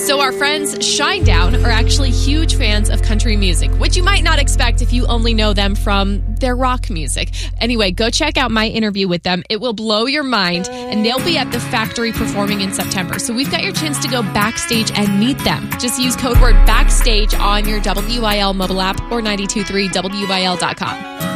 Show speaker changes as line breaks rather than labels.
So our friends Shinedown are actually huge fans of country music, which you might not expect if you only know them from their rock music. Anyway, go check out my interview with them. It will blow your mind, and they'll be at the Factory performing in September. So we've got your chance to go backstage and meet them. Just use code word BACKSTAGE on your WIL mobile app or 923wil.com.